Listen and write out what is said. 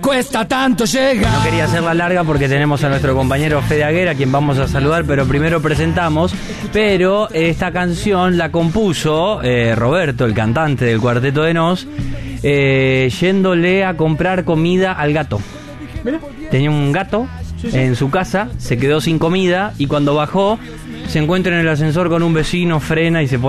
Cuesta tanto llegar. No quería hacerla larga porque tenemos a nuestro compañero Fede Aguera, a quien vamos a saludar, pero primero presentamos. Pero esta canción la compuso Roberto, el cantante del Cuarteto de Nos, yéndole a comprar comida al gato. Mira. Tenía un gato en su casa, se quedó sin comida y cuando bajó se encuentra en el ascensor con un vecino, frena y se pone